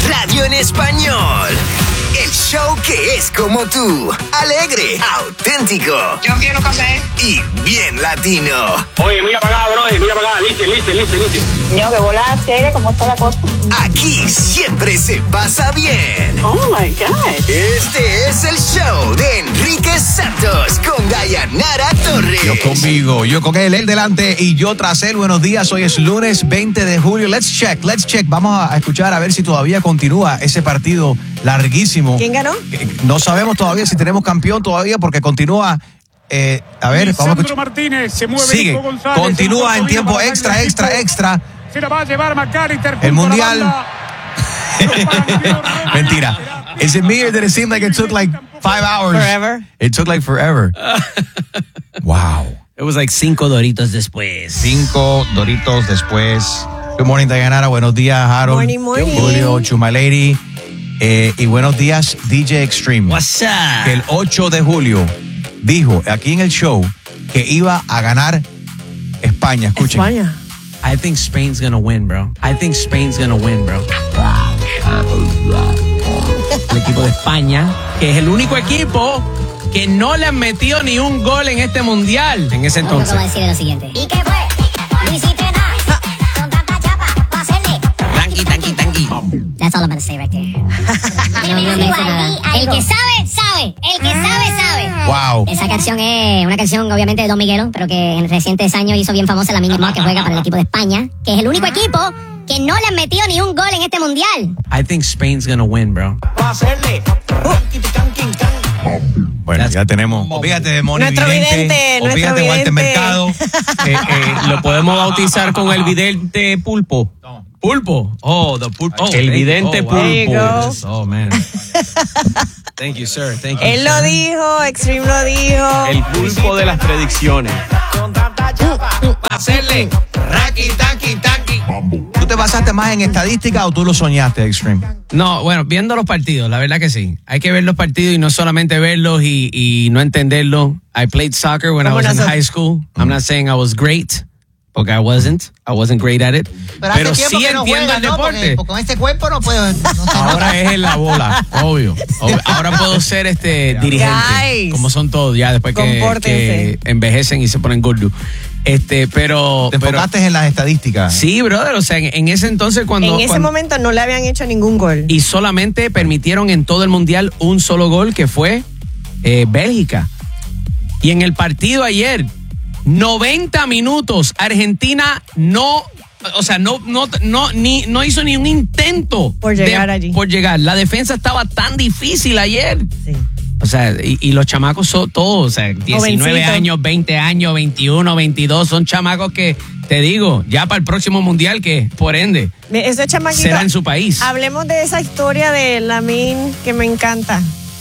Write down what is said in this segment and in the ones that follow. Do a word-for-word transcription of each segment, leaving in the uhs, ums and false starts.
Radio en Español. El show que es como tú. Alegre, auténtico. Yo quiero café. Y bien latino. Oye, mira para acá, bro. Mira para acá. Listen, listen, listen, listen. Yo que volada chévere, ¿cómo está la cosa? Aquí siempre se pasa bien. Oh my God. Este es el show de Enrique Santos con Dayanara Torres. Yo conmigo, yo con él, él delante y yo tras él. Buenos días, hoy es lunes veinte de julio. Let's check, let's check. Vamos a escuchar a ver si todavía continúa ese partido larguísimo. ¿Quién ganó? No sabemos todavía si tenemos campeón todavía porque continúa. Eh, a ver, Lisandro vamos a escuchar. Martínez se mueve. Sigue, Nico González, continúa en el tiempo para extra, el extra, equipo. extra. Se la va a llevar McAllister. El junto a la mundial. banda. Mentira. Is it me or did it seem like it took like five hours? Forever. It took like forever. Wow. It was like cinco Doritos después. Cinco Doritos después. Good morning, Dayanara. Buenos días, Harold. Morning, morning. Julio, Chuma Lady. Eh, y buenos días, D J Extreme. What's up? Que el ocho de julio dijo aquí en el show que iba a ganar España. Escuchen. España. I think Spain's gonna win, bro. I think Spain's gonna win, bro. El equipo de España, que es el único equipo que no le han metido ni un gol en este mundial. En ese Lo que entonces. va a decir es lo siguiente. ¿Y qué fue? No hiciste nada. Con tanta chapa, pa' hacerle. Tanqui, tanqui, tanqui. That's all I'm gonna say right there. No, no me hice nada. El que sabe, sabe. El que sabe, sabe. Wow. Esa canción es una canción obviamente de Don Miguelo, pero que en recientes años hizo bien famosa la mínima que juega para el equipo de España, que es el único equipo que no le han metido ni un gol en este mundial. I think Spain's gonna win, bro. Bueno, ya tenemos. Fíjate de Moni Nuestro Vidente, vidente, o nuestro fíjate Walter vidente. Mercado. Eh, eh, lo podemos bautizar con el vidente pulpo. Pulpo. Oh, the pulpo. Oh, El thank- vidente oh, wow. There you go. Oh, man. Thank you, sir. Thank you. Él lo dijo, Extreme lo dijo. El pulpo de las predicciones. Hacerle raki, tanqui, tanqui. ¿Tú te basaste más en estadística o tú lo soñaste, Extreme? No, bueno, viendo los partidos, la verdad que sí. Hay que ver los partidos y no solamente verlos y, y no entenderlos. I played soccer when I Como was in nosotros. high school. I'm not saying I was great, porque I wasn't. I wasn't great at it. Pero, sí entiendo el deporte. Con este cuerpo no puedo. No Ahora es en la bola, obvio. Obvio. Ahora puedo ser este dirigente, Guys. como son todos ya después que, Compórtense. que envejecen y se ponen gordos. Este, pero, ¿Te pero enfocaste en las estadísticas? sí, brother, o sea, en, en ese entonces cuando En ese cuando- momento no le habían hecho ningún gol. y solamente permitieron en todo el mundial un solo gol que fue eh, Bélgica. Y en el partido ayer, noventa minutos, Argentina no, o sea, no, no, no, ni, no hizo ni un intento Por llegar allí. Por llegar. La defensa estaba tan difícil ayer. Sí. O sea, y, y los chamacos son todos, o sea, diecinueve Jovencitos. años, veinte años, veintiuno, veintidós, son chamacos que, te digo, ya para el próximo mundial, que por ende Me- Ese chamaquito. será en su país. Hablemos de esa historia de Lamine que me encanta.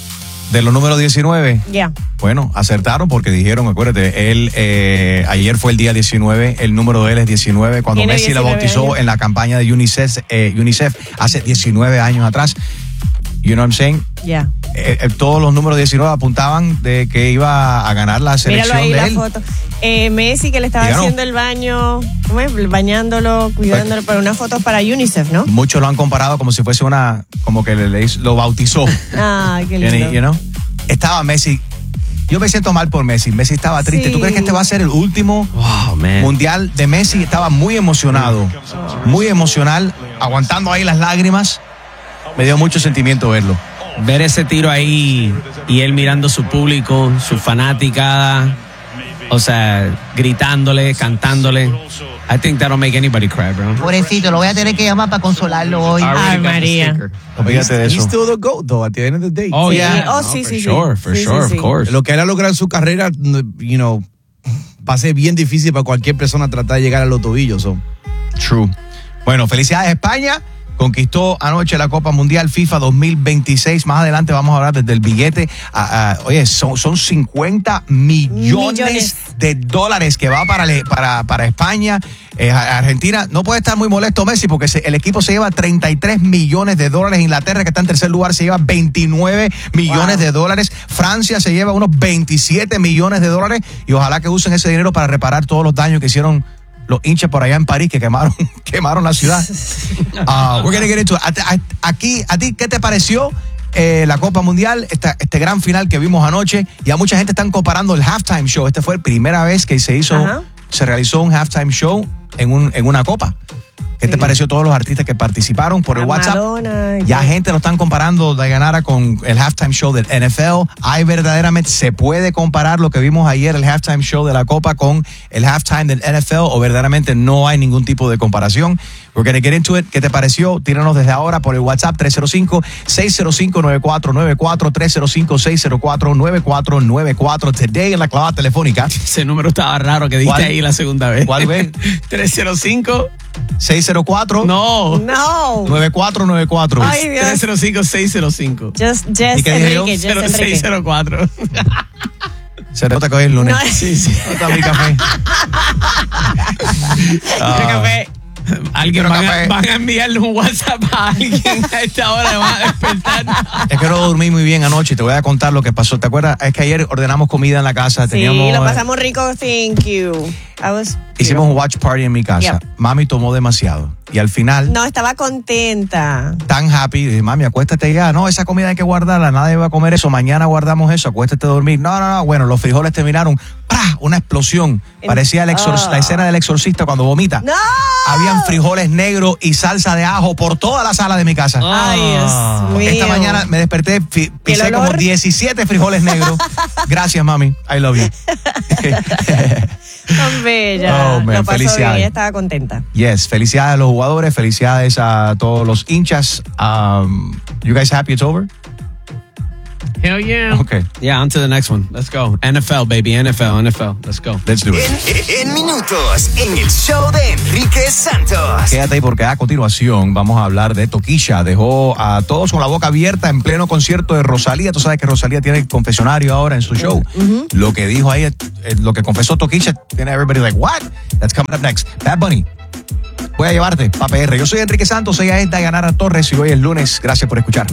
De los números diecinueve. Ya. Bueno, acertaron porque dijeron, acuérdate, él eh, ayer fue el día diecinueve, el número de él es diecinueve, cuando Tiene Messi lo diecinueve bautizó años. en la campaña de UNICEF, eh, UNICEF hace diecinueve años atrás. You know what I'm saying? Ya. Eh, eh, todos los números diecinueve apuntaban de que iba a ganar la selección Míralo ahí de la él. foto. Eh, Messi que le estaba Y ganó. haciendo el baño, ¿cómo es? Bañándolo, cuidándolo, para una foto para UNICEF, ¿no? Muchos lo han comparado como si fuese una, como que le, le hizo- lo bautizó. Ah, qué lindo. You know? Estaba Messi. Yo me siento mal por Messi. Messi estaba triste. Sí. ¿Tú crees que este va a ser el último Wow, man. mundial de Messi? Estaba muy emocionado, muy emocional, aguantando ahí las lágrimas. Me dio mucho sentimiento verlo. Ver ese tiro ahí y él mirando su público, su fanática, o sea, gritándole, cantándole. I think that'll make anybody cry, bro. Pobrecito, lo voy a tener que llamar para consolarlo hoy. Ay, María. Fíjate de He's eso. still the GOAT, though, at the end of the day. Oh, Sí. yeah. Oh, No, sí, for sí, sí. sure, for Sí, sure, sí, sí. of course. Lo que él ha logrado en su carrera, you know, va a ser bien difícil para cualquier persona tratar de llegar a los tobillos. So. True. Bueno, felicidades España. Conquistó anoche la Copa Mundial FIFA dos mil veintiséis. Más adelante vamos a hablar desde el billete. A, a, oye, son, son cincuenta millones, Millones. de dólares que va para, le- para, para España. Eh, Argentina no puede estar muy molesto Messi porque se- el equipo se lleva treinta y tres millones de dólares. Inglaterra, que está en tercer lugar, se lleva veintinueve millones Wow. de dólares. Francia se lleva unos veintisiete millones de dólares y ojalá que usen ese dinero para reparar todos los daños que hicieron los hinchas por allá en París que quemaron, quemaron la ciudad. Uh, we're gonna get into it. A- a- Aquí, ¿a ti qué te pareció eh, la Copa Mundial, esta, este gran final que vimos anoche? Ya mucha gente están comparando el halftime show. Esta fue la primera vez que se hizo, Ajá. se realizó un halftime show en, un, en una copa. ¿Qué te pareció todos los artistas que participaron por el A WhatsApp? Madonna, Ya y- gente lo están comparando de Dayanara con el halftime show del N F L. Hay verdaderamente, se puede comparar lo que vimos ayer, el halftime show de la Copa, con el halftime del N F L, o verdaderamente no hay ningún tipo de comparación. We're gonna get into it. ¿Qué te pareció? Tíranos desde ahora por el WhatsApp tres cero cinco, seis cero cinco, nueve cuatro nueve cuatro, tres cero cinco, seis cero cuatro, nueve cuatro nueve cuatro. Today en la clavada telefónica. Ese número estaba raro que diste ¿Cuál? ahí la segunda vez. ¿Cuál vez? tres cero cinco. seis cero cuatro, No. No. nueve cuatro nueve cuatro. Ay, Dios. tres cero cinco, seis cero cinco. Just, just ¿Y qué dije yo? Enrique, just cero seis Enrique. cero cuatro. Se nota que hoy es lunes. No. Sí, sí. Nota mi café. Quiero café. Alguien Quiero van a, café. van a enviarle un WhatsApp a alguien a esta hora, van a despertar. Es que no dormí muy bien anoche y te voy a contar lo que pasó. ¿Te acuerdas? Es que ayer ordenamos comida en la casa. Sí, teníamos, lo pasamos rico, thank you. I was Hicimos un watch party en mi casa. Yep. Mami tomó demasiado. Y al final, No, estaba contenta. tan happy, dije, mami, acuéstate ya. No, esa comida hay que guardarla, nadie va a comer eso. Mañana guardamos eso, acuéstate a dormir. No, no, no. Bueno, los frijoles terminaron. ¡Pra! Una explosión. En- Parecía el exor- Ah. la escena del exorcista cuando vomita. ¡No! Habían frijoles negros y salsa de ajo por toda la sala de mi casa. Ay, Dios mío. Esta mañana me desperté, fi- pisé el como olor? diecisiete frijoles negros. Gracias, mami. I love you. Tan bella. Oh, man, lo pasó felicidades. bien, estaba contenta. Yes, felicidades a los jugadores, felicidades a todos los hinchas. Um, you guys happy it's over? Hell yeah. Okay, Yeah, on to the next one. Let's go. N F L, baby. N F L, N F L. Let's go. let's do it. En, en minutos, en el show de Enrique Santos. Quédate ahí porque a continuación vamos a hablar de Toquilla. Dejó a todos con la boca abierta en pleno concierto de Rosalía. Tú sabes que Rosalía tiene el confesionario ahora en su show. Lo que dijo ahí, eh, lo que confesó Toquilla, tiene everybody like, what? That's coming up next. Bad Bunny. Voy a llevarte pa' P R. Yo soy Enrique Santos, ella es Dayanara Torres y hoy es lunes. Gracias por escuchar.